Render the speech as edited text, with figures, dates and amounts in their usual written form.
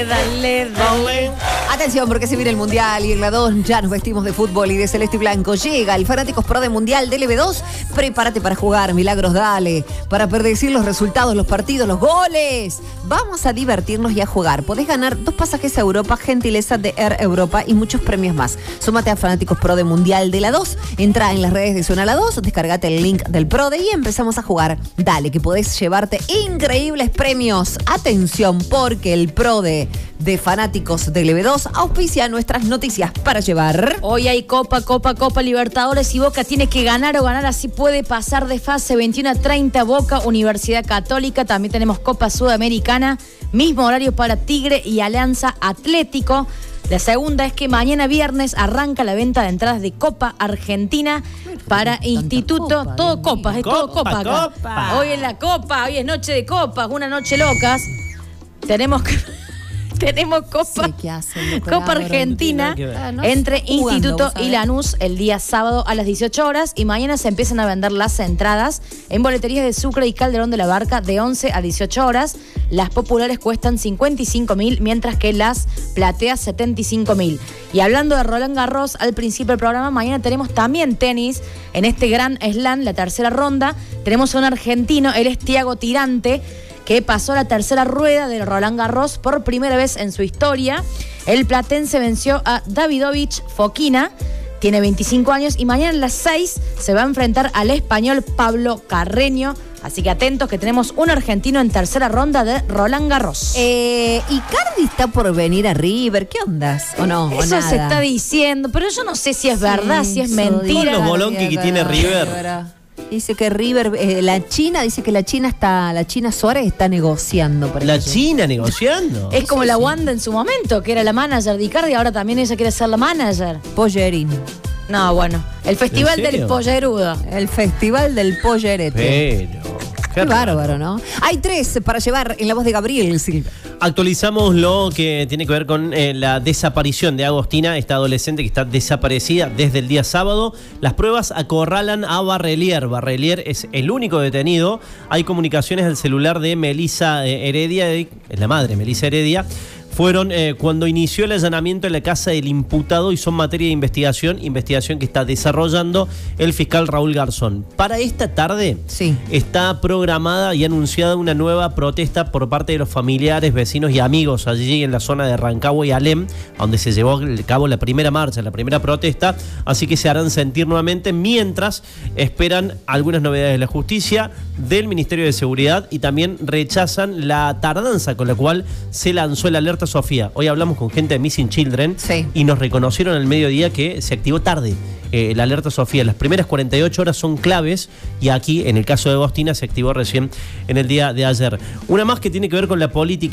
dale. Atención, porque se viene el Mundial y en la 2 ya nos vestimos de fútbol y de celeste y blanco. Llega el Fanáticos Pro de Mundial de LB2. Prepárate para jugar, Milagros, dale. Para predecir los resultados, los partidos, los goles. Vamos a divertirnos y a jugar. Podés ganar 2 pasajes a Europa, gentileza de Air Europa y muchos premios más. Súmate a Fanáticos Pro de Mundial de la 2. Entra en las redes de Zona La 2, descargate el link del PRODE y empezamos a jugar. Dale, que podés llevarte increíbles premios. Atención, porque el PRODE de Fanáticos de LB2 auspicia nuestras noticias para llevar. Hoy hay Copa Libertadores y Boca tiene que ganar o ganar, así puede pasar de fase 21 a 30 Boca, Universidad Católica. También tenemos Copa Sudamericana, mismo horario para Tigre y Alianza Atlético. La segunda es que mañana viernes arranca la venta de entradas de Copa Argentina para Instituto. Copa, todo copas, es todo copa acá. Copa. Hoy es la Copa, hoy es noche de copas, una noche locas. Tenemos Copa, Sí, ¿qué hacen? Copa Argentina entre Instituto y Lanús el día sábado a las 18 horas y mañana se empiezan a vender las entradas en boleterías de Sucre y Calderón de la Barca de 11 a 18 horas. Las populares cuestan 55.000, mientras que las plateas 75.000. Y hablando de Roland Garros, al principio del programa, mañana tenemos también tenis en este gran slam, la tercera ronda. Tenemos a un argentino, él es Thiago Tirante, que pasó la tercera rueda del Roland Garros por primera vez en su historia. El platense venció a Davidovich Fokina, tiene 25 años, y mañana a las 6 se va a enfrentar al español Pablo Carreño. Así que atentos que tenemos un argentino en tercera ronda de Roland Garros. Icardi está por venir a River, ¿qué ondas? ¿O no? Eso ¿O se nada? está diciendo, pero yo no sé si es verdad, si es eso mentira. Todos los bolonqui que tiene River. Dice que River, la China Suárez está negociando. Por La ejemplo. China negociando. Es como la Wanda en su momento, que era la manager de Icardi, ahora también ella quiere ser la manager. Pollerín. No, bueno, el festival ¿En del serio? pollerudo. El festival del pollerete. Pero... Qué bárbaro, ¿no? Hay 3 para llevar en la voz de Gabriel Silva. Actualizamos lo que tiene que ver con la desaparición de Agostina, esta adolescente que está desaparecida desde el día sábado. Las pruebas acorralan a Barrelier. Barrelier es el único detenido. Hay comunicaciones al celular de Melissa Heredia, es la madre, Melissa Heredia. Fueron cuando inició el allanamiento en la casa del imputado y son materia de investigación que está desarrollando el fiscal Raúl Garzón. Para esta tarde Sí. está programada y anunciada una nueva protesta por parte de los familiares, vecinos y amigos allí en la zona de Rancagua y Alem, donde se llevó a cabo la primera marcha, la primera protesta, así que se harán sentir nuevamente mientras esperan algunas novedades de la justicia, del Ministerio de Seguridad, y también rechazan la tardanza con la cual se lanzó el alerta Sofía. Hoy hablamos con gente de Missing Children y nos reconocieron al mediodía que se activó tarde la alerta Sofía. Las primeras 48 horas son claves y aquí, en el caso de Agostina, se activó recién en el día de ayer. Una más que tiene que ver con la política.